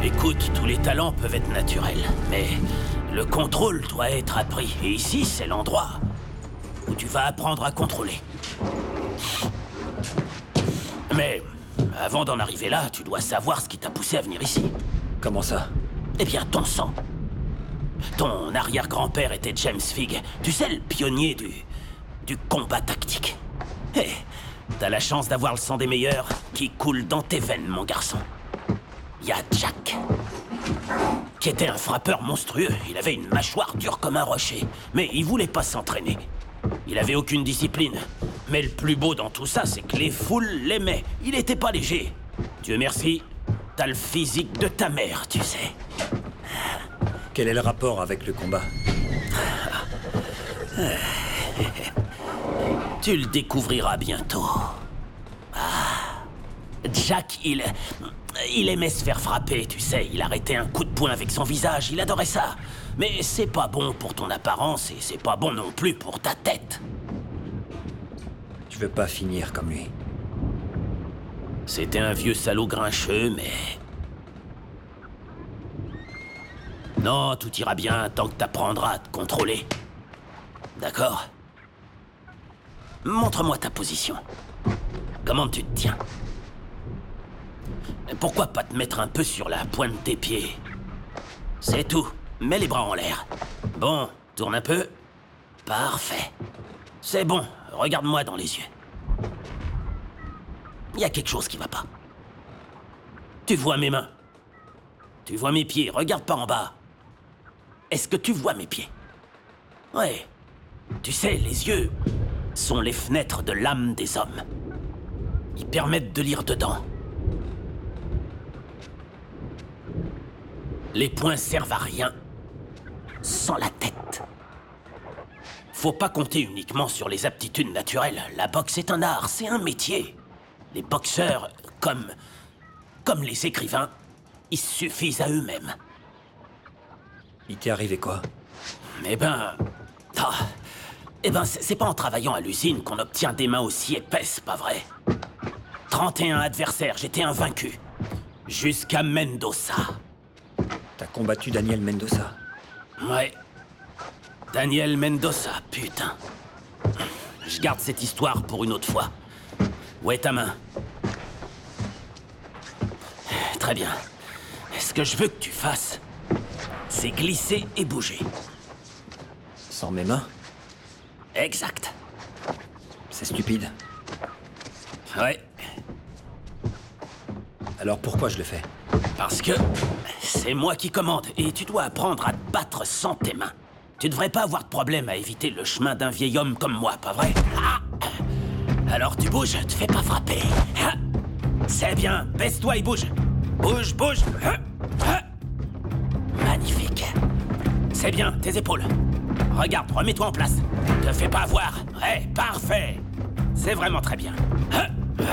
Écoute, tous les talents peuvent être naturels, mais le contrôle doit être appris. Et ici, c'est l'endroit où tu vas apprendre à contrôler. Mais avant d'en arriver là, tu dois savoir ce qui t'a poussé à venir ici. Comment ça? Eh bien, ton sang. Ton arrière-grand-père était James Figg. Tu sais, le pionnier du combat tactique. Hé, t'as la chance d'avoir le sang des meilleurs qui coule dans tes veines, mon garçon. Y a Jack, qui était un frappeur monstrueux. Il avait une mâchoire dure comme un rocher, mais il voulait pas s'entraîner. Il avait aucune discipline. Mais le plus beau dans tout ça, c'est que les foules l'aimaient. Il était pas léger. Dieu merci, t'as le physique de ta mère, tu sais. Quel est le rapport avec le combat? Tu le découvriras bientôt. Jack, il aimait se faire frapper, tu sais. Il arrêtait un coup de poing avec son visage, il adorait ça. Mais c'est pas bon pour ton apparence et c'est pas bon non plus pour ta tête. Je veux pas finir comme lui. C'était un vieux salaud grincheux, mais... Non, tout ira bien tant que t'apprendras à te contrôler. D'accord? Montre-moi ta position. Comment tu te tiens? Pourquoi pas te mettre un peu sur la pointe de tes pieds? C'est tout. Mets les bras en l'air. Bon, tourne un peu. Parfait. C'est bon, regarde-moi dans les yeux. Il y a quelque chose qui va pas. Tu vois mes mains? Tu vois mes pieds? Regarde pas en bas. Est-ce que tu vois mes pieds? Ouais. Tu sais, les yeux sont les fenêtres de l'âme des hommes. Ils permettent de lire dedans. Les poings servent à rien sans la tête. Faut pas compter uniquement sur les aptitudes naturelles. La boxe est un art, c'est un métier. Les boxeurs, comme les écrivains, ils suffisent à eux-mêmes. Il t'est arrivé quoi? Eh ben, c'est pas en travaillant à l'usine qu'on obtient des mains aussi épaisses, pas vrai? 31 adversaires, j'étais invaincu. Jusqu'à Mendoza. T'as combattu Daniel Mendoza? Ouais. Daniel Mendoza, putain. Je garde cette histoire pour une autre fois. Où est ta main? Très bien. Ce que je veux que tu fasses, c'est glisser et bouger. Sans mes mains? Exact. C'est stupide. Ouais. Alors pourquoi je le fais? Parce que c'est moi qui commande et tu dois apprendre à te battre sans tes mains. Tu devrais pas avoir de problème à éviter le chemin d'un vieil homme comme moi, pas vrai? Ah! Alors tu bouges, te fais pas frapper. Ah! C'est bien, baisse-toi et bouge. Bouge, bouge. Ah! Ah! Magnifique. C'est bien, tes épaules. Regarde, remets-toi en place. Te fais pas avoir. Ouais, parfait. C'est vraiment très bien. Ah!